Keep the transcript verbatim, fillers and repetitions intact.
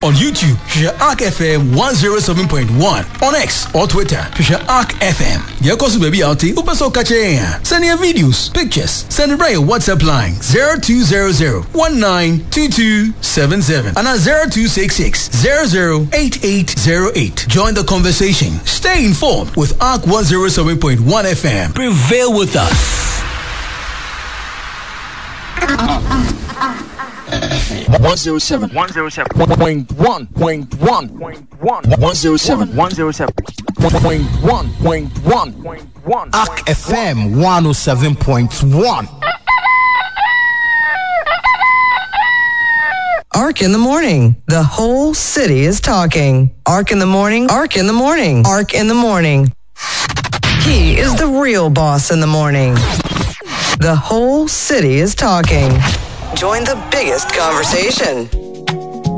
On YouTube, share Arc F M one oh seven point one. On X or Twitter, share Arc F M. Dear Kosu Baby Alti, Upaso Kache. Send your videos, pictures. Send it by your WhatsApp line zero two zero zero one nine two two seven seven and at zero two six six zero zero eight eight zero eight. Join the conversation. Stay informed with Arc one oh seven point one F M. Prevail with us. one oh seven one oh seven point one point one point one one oh seven one oh seven point one point one point one Arc F M one oh seven point one. Arc in the morning. The whole city is talking. Arc in the morning. Arc in the morning. Arc in the morning. He is the real boss in the morning. The whole city is talking. Join the biggest conversation.